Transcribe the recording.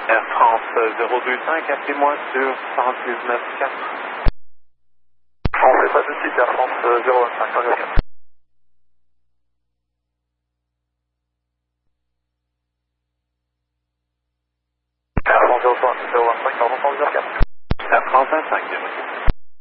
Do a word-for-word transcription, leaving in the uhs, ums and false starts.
Air France zéro deux cinq, appelez-moi sur cent dix-neuf quatre. On fait ça tout de suite, Air France zéro vingt-cinq, cent quatre. Air France zéro vingt-cinq, pardon, cent dix-neuf quatre.